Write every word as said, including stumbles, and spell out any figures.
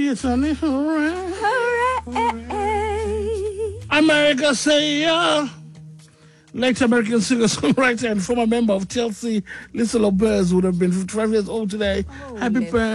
you, Sonny. Hooray. Hooray. America say yeah. Late American singer-songwriter and former member of Chelsea, Lisa Lopez would have been fifty-five years old today. Oh, Happy Liz. birthday.